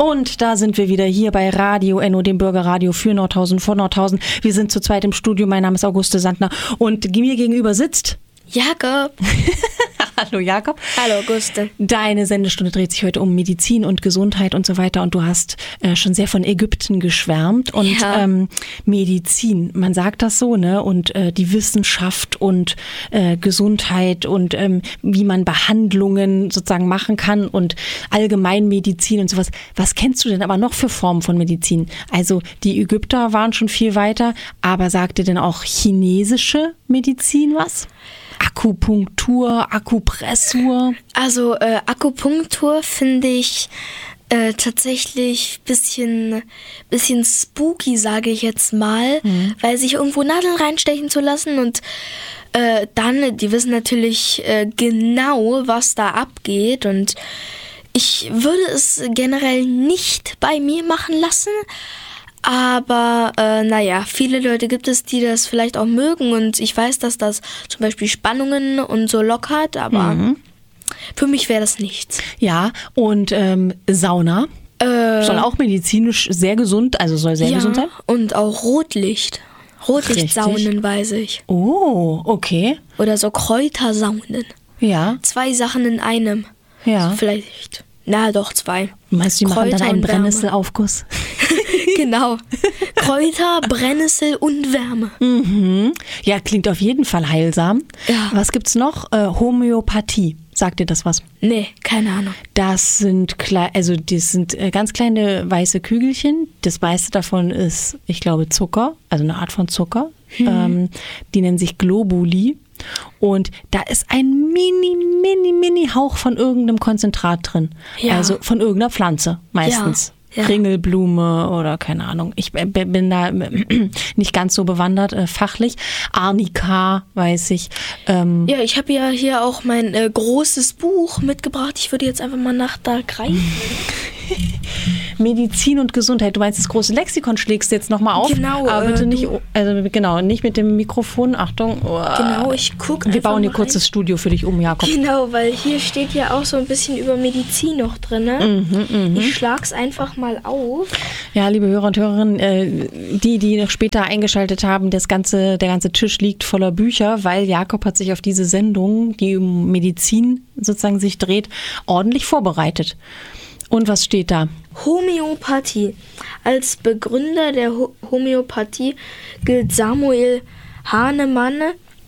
Und da sind wir wieder hier bei Radio Enno, dem Bürgerradio für Nordhausen, von Nordhausen. Wir sind zu zweit im Studio. Mein Name ist Auguste Sandner und mir gegenüber sitzt Jakob. Hallo Jakob. Hallo Auguste. Deine Sendestunde dreht sich heute um Medizin und Gesundheit und so weiter. Und du hast schon sehr von Ägypten geschwärmt. Und Medizin, man sagt das so, ne? Und die Wissenschaft und Gesundheit und wie man Behandlungen sozusagen machen kann und Allgemeinmedizin und sowas. Was kennst du denn aber noch für Formen von Medizin? Also die Ägypter waren schon viel weiter, aber sagt dir denn auch chinesische Medizin was? Akupunktur, Akupressur? Also Akupunktur finde ich tatsächlich bisschen spooky, sage ich jetzt mal, weil sich irgendwo Nadeln reinstechen zu lassen und dann, die wissen natürlich genau, was da abgeht und ich würde es generell nicht bei mir machen lassen. Aber viele Leute gibt es, die das vielleicht auch mögen und ich weiß, dass das zum Beispiel Spannungen und so lockert, aber für mich wäre das nichts. Ja, und Sauna soll auch medizinisch sehr gesund, also soll sehr gesund sein? Und auch Rotlicht. Rotlichtsaunen, weiß ich. Oh, okay. Oder so Kräutersaunen. Ja. 2 Sachen in einem. Ja. Vielleicht, doch 2. Meinst du, die machen dann einen Brennnesselaufguss? Genau. Kräuter, Brennnessel und Wärme. Mhm. Ja, klingt auf jeden Fall heilsam. Ja. Was gibt's noch? Homöopathie. Sagt dir das was? Nee, keine Ahnung. Das sind ganz kleine weiße Kügelchen. Das meiste davon ist, ich glaube, Zucker, also eine Art von Zucker. Die nennen sich Globuli. Und da ist ein mini Hauch von irgendeinem Konzentrat drin. Ja. Also von irgendeiner Pflanze meistens. Ja. Ringelblume oder keine Ahnung. Ich bin da nicht ganz so bewandert fachlich. Arnika, weiß ich. Ja, ich habe ja hier auch mein großes Buch mitgebracht. Ich würde jetzt einfach mal nach da greifen. Medizin und Gesundheit. Du meinst, das große Lexikon schlägst du jetzt nochmal auf? Genau. Aber bitte nicht, nicht mit dem Mikrofon. Achtung. Oh. Genau, ich gucke. Wir bauen hier kurz das Studio für dich um, Jakob. Genau, weil hier steht ja auch so ein bisschen über Medizin noch drin. Ne? Ich schlag's einfach mal auf. Ja, liebe Hörer und Hörerinnen, die noch später eingeschaltet haben, der ganze Tisch liegt voller Bücher, weil Jakob hat sich auf diese Sendung, die um Medizin sozusagen sich dreht, ordentlich vorbereitet. Und was steht da? Homöopathie. Als Begründer der Homöopathie gilt Samuel Hahnemann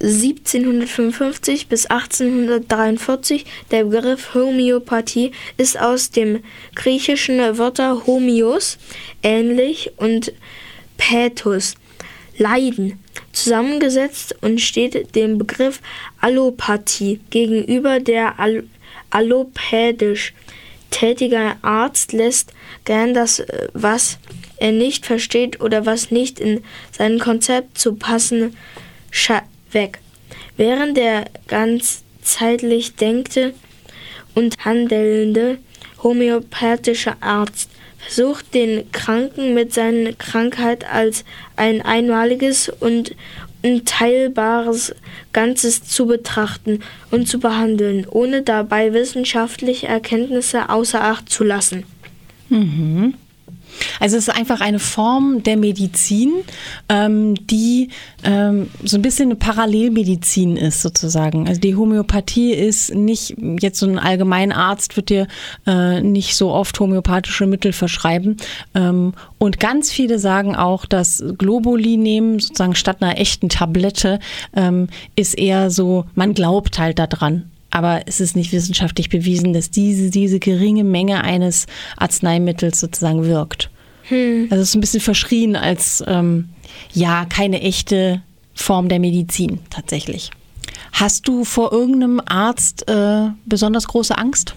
1755 bis 1843. Der Begriff Homöopathie ist aus dem griechischen Wörter Homeos, ähnlich, und Pathos, Leiden, zusammengesetzt und steht dem Begriff Allopathie gegenüber. Der allopädisch tätiger Arzt lässt gern das, was er nicht versteht oder was nicht in sein Konzept zu passen, weg. Während der ganzheitlich denkende und handelnde homöopathische Arzt versucht, den Kranken mit seiner Krankheit als ein einmaliges und unteilbares Ganzes zu betrachten und zu behandeln, ohne dabei wissenschaftliche Erkenntnisse außer Acht zu lassen. Mhm. Also es ist einfach eine Form der Medizin, die so ein bisschen eine Parallelmedizin ist sozusagen. Also die Homöopathie ist nicht, jetzt so ein Allgemeinarzt wird dir nicht so oft homöopathische Mittel verschreiben. Und ganz viele sagen auch, dass Globuli nehmen, sozusagen statt einer echten Tablette, ist eher so, man glaubt halt daran. Aber es ist nicht wissenschaftlich bewiesen, dass diese geringe Menge eines Arzneimittels sozusagen wirkt. Also es ist ein bisschen verschrien als keine echte Form der Medizin tatsächlich. Hast du vor irgendeinem Arzt besonders große Angst?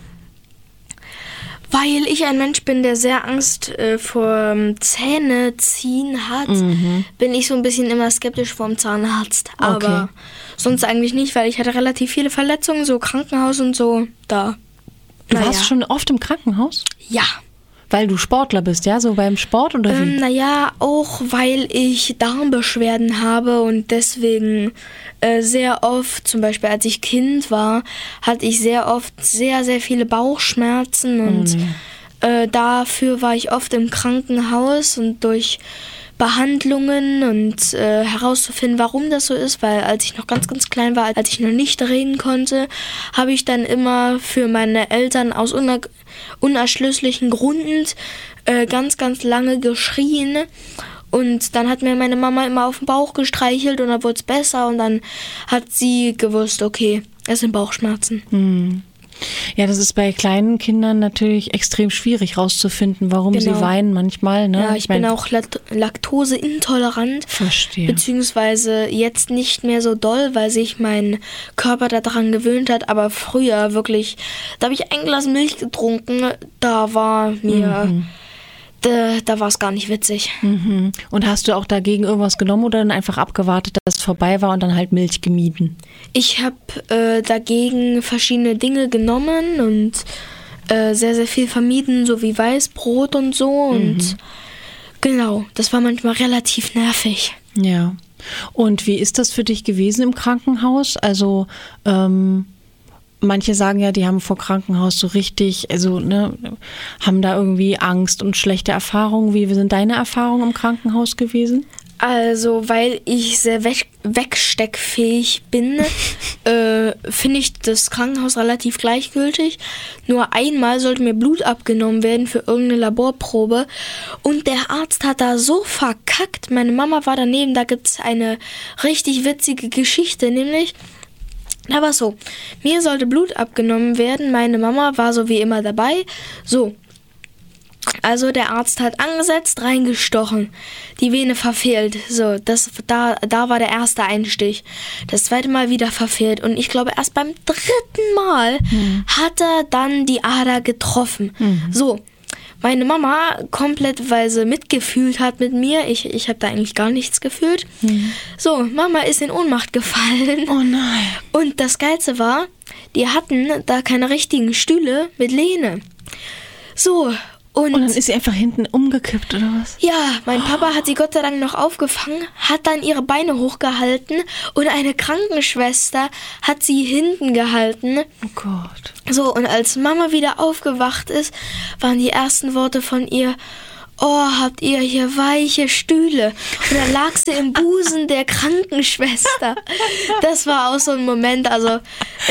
Weil ich ein Mensch bin, der sehr Angst vor Zähneziehen hat, bin ich so ein bisschen immer skeptisch vor dem Zahnarzt. Aber sonst eigentlich nicht, weil ich hatte relativ viele Verletzungen, so Krankenhaus und so. Du warst schon oft im Krankenhaus? Ja. Weil du Sportler bist, ja? So beim Sport oder wie? Auch weil ich Darmbeschwerden habe und deswegen sehr oft, zum Beispiel als ich Kind war, hatte ich sehr oft sehr, sehr viele Bauchschmerzen und Dafür war ich oft im Krankenhaus und durch Behandlungen und herauszufinden, warum das so ist, weil als ich noch ganz, ganz klein war, als ich noch nicht reden konnte, habe ich dann immer für meine Eltern aus unerschließlichen Gründen ganz, ganz lange geschrien. Und dann hat mir meine Mama immer auf den Bauch gestreichelt und dann wurde es besser und dann hat sie gewusst, okay, es sind Bauchschmerzen. Ja, das ist bei kleinen Kindern natürlich extrem schwierig rauszufinden, warum sie weinen manchmal. Ne? Ja, ich bin auch laktoseintolerant. Verstehe. Beziehungsweise jetzt nicht mehr so doll, weil sich mein Körper daran gewöhnt hat. Aber früher wirklich, da habe ich ein Glas Milch getrunken, da war mir... Da war es gar nicht witzig. Und hast du auch dagegen irgendwas genommen oder dann einfach abgewartet, dass es vorbei war und dann halt Milch gemieden? Ich habe dagegen verschiedene Dinge genommen und sehr, sehr viel vermieden, so wie Weißbrot und so. Und genau, das war manchmal relativ nervig. Ja. Und wie ist das für dich gewesen im Krankenhaus? Also, manche sagen ja, die haben vor Krankenhaus so richtig, also haben da irgendwie Angst und schlechte Erfahrungen. Wie sind deine Erfahrungen im Krankenhaus gewesen? Also, weil ich sehr wegsteckfähig bin, finde ich das Krankenhaus relativ gleichgültig. Nur einmal sollte mir Blut abgenommen werden für irgendeine Laborprobe und der Arzt hat da so verkackt. Meine Mama war daneben, da gibt es eine richtig witzige Geschichte, nämlich... Aber so, mir sollte Blut abgenommen werden, meine Mama war so wie immer dabei. So, also der Arzt hat angesetzt, reingestochen, die Vene verfehlt. So, da war der erste Einstich. Das zweite Mal wieder verfehlt und ich glaube erst beim dritten Mal hat er dann die Ader getroffen. So. Meine Mama komplettweise mitgefühlt hat mit mir. Ich habe da eigentlich gar nichts gefühlt. So, Mama ist in Ohnmacht gefallen. Oh nein. Und das Geilste war, die hatten da keine richtigen Stühle mit Lehne. So, und dann ist sie einfach hinten umgekippt, oder was? Ja, mein Papa hat sie Gott sei Dank noch aufgefangen, hat dann ihre Beine hochgehalten und eine Krankenschwester hat sie hinten gehalten. Oh Gott. So, und als Mama wieder aufgewacht ist, waren die ersten Worte von ihr: Oh, habt ihr hier weiche Stühle? Und dann lag sie im Busen der Krankenschwester. Das war auch so ein Moment, also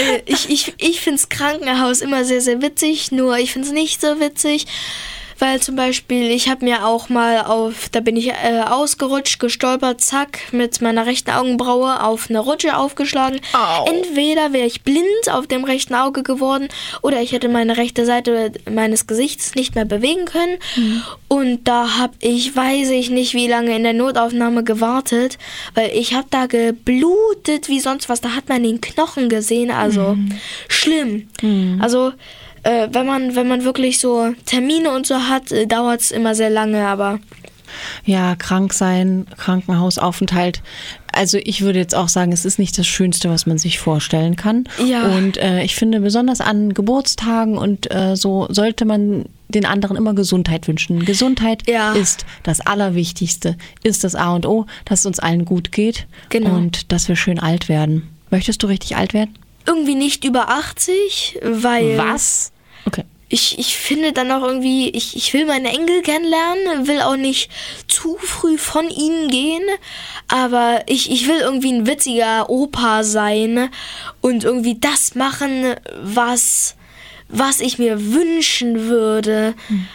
ich finde das Krankenhaus immer sehr, sehr witzig, nur ich finde es nicht so witzig, weil zum Beispiel, ich habe mir auch mal da bin ich ausgerutscht, gestolpert, zack, mit meiner rechten Augenbraue auf eine Rutsche aufgeschlagen. Au. Entweder wäre ich blind auf dem rechten Auge geworden oder ich hätte meine rechte Seite meines Gesichts nicht mehr bewegen können. Und da habe ich, weiß ich nicht, wie lange in der Notaufnahme gewartet, weil ich habe da geblutet wie sonst was. Da hat man den Knochen gesehen, also schlimm. Also wenn man wirklich so Termine und so hat, dauert es immer sehr lange, aber... Ja, krank sein, Krankenhausaufenthalt. Also ich würde jetzt auch sagen, es ist nicht das Schönste, was man sich vorstellen kann. Ja. Und ich finde, besonders an Geburtstagen und so sollte man den anderen immer Gesundheit wünschen. Gesundheit ist das Allerwichtigste, ist das A und O, dass es uns allen gut geht und dass wir schön alt werden. Möchtest du richtig alt werden? Irgendwie nicht über 80, weil... Was? Okay. Ich finde dann auch irgendwie, ich will meine Enkel kennenlernen, will auch nicht zu früh von ihnen gehen, aber ich will irgendwie ein witziger Opa sein und irgendwie das machen, was ich mir wünschen würde.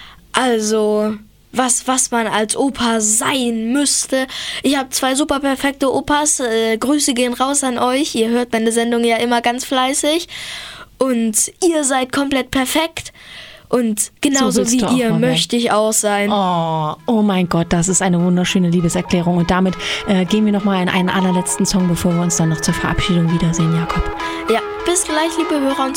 Also... Was man als Opa sein müsste. Ich habe 2 super perfekte Opas. Grüße gehen raus an euch. Ihr hört meine Sendung ja immer ganz fleißig. Und ihr seid komplett perfekt. Und genauso wie ihr möchte ich auch sein. Oh mein Gott, das ist eine wunderschöne Liebeserklärung. Und damit gehen wir nochmal in einen allerletzten Song, bevor wir uns dann noch zur Verabschiedung wiedersehen, Jakob. Ja, bis gleich, liebe Hörer und